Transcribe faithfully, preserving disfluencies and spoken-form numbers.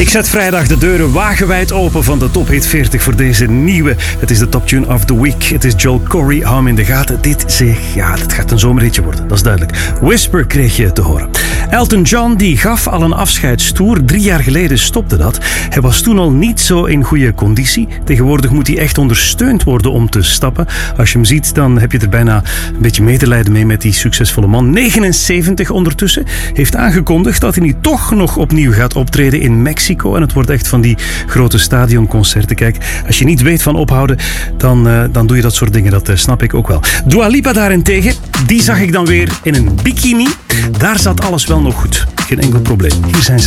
Ik zet vrijdag de deuren wagenwijd open van de Top Hit veertig voor deze nieuwe. Het is de Top Tune of the Week. Het is Joel Corry. Hou hem in de gaten. Dit, zeg, ja, dit gaat een zomerhitje worden, dat is duidelijk. Whisper kreeg je te horen. Elton John die gaf al een afscheidstoer. Drie jaar geleden stopte dat. Hij was toen al niet zo in goede conditie. Tegenwoordig moet hij echt ondersteund worden om te stappen. Als je hem ziet, dan heb je er bijna een beetje medelijden mee met die succesvolle man. negenenzeventig ondertussen. Heeft aangekondigd dat hij nu toch nog opnieuw gaat optreden in Mexico. En het wordt echt van die grote stadionconcerten. Kijk, als je niet weet van ophouden, dan, uh, dan doe je dat soort dingen. Dat uh, snap ik ook wel. Dua Lipa daarentegen, die zag ik dan weer in een bikini. Daar zat alles wel nog goed. Geen enkel probleem. Hier zijn ze.